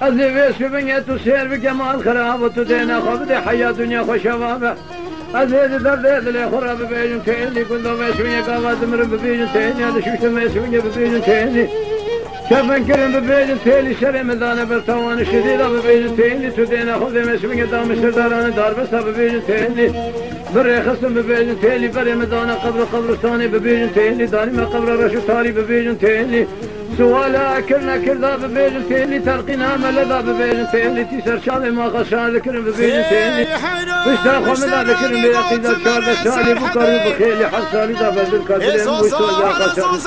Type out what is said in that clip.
ویس ببینه تو سیر بکمال خراب و تو دینا خواب ده حیا دنیا خوشوابه از هید درد دل خراب ببینم تینی کندو میسونی قواد مرم ببینم تینی از شوشت میسونی ببینم تینی شفن کرم ببینم تینی شر مدانه برتوان شدیده ببینم تینی تو دینا خواب میسونی دام سرداران داربستا ببینم تینی بره خصم ببینم تینی بره مدانه قبرستانی ببینم تینی دانی ما قبر رشو تاری ببینم تینی سوالا کرنا کردا ببینم تینی ترقینا ملدا ببینم تینی تیسر شام ما خشان ذکرم ببینم تینی بشتر خمدا ذکرم بیقیدا چهار سالی بکاری بخیلی حسالی دا بدل کردیم ویسو جا خشان